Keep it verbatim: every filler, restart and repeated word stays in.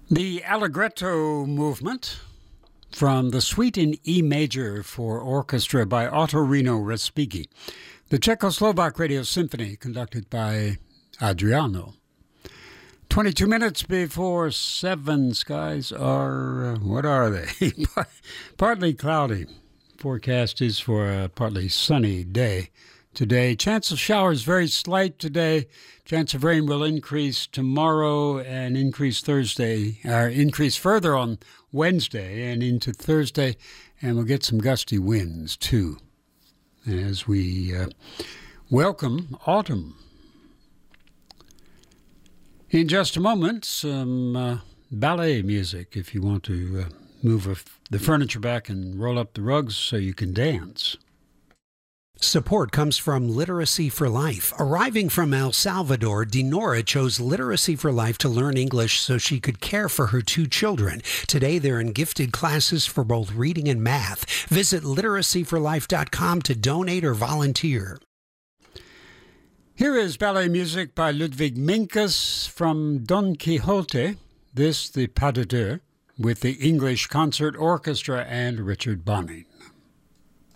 The Allegretto movement from the Suite in E major for orchestra by Ottorino Respighi. The Czechoslovak Radio Symphony conducted by Adriano. twenty-two minutes before seven. Skies are, uh, what are they? Partly cloudy. Forecast is for a partly sunny day today. Chance of showers very slight today. Chance of rain will increase tomorrow and increase Thursday, or increase further on Wednesday and into Thursday. And we'll get some gusty winds too as we uh, welcome autumn. In just a moment, some uh, ballet music if you want to uh, move a, the furniture back and roll up the rugs so you can dance. Support comes from Literacy for Life. Arriving from El Salvador, Dinora chose Literacy for Life to learn English so she could care for her two children. Today, they're in gifted classes for both reading and math. Visit literacy for life dot com to donate or volunteer. Here is ballet music by Ludwig Minkus from Don Quixote. This, the Pas de Deux, with the English Concert Orchestra and Richard Bonning.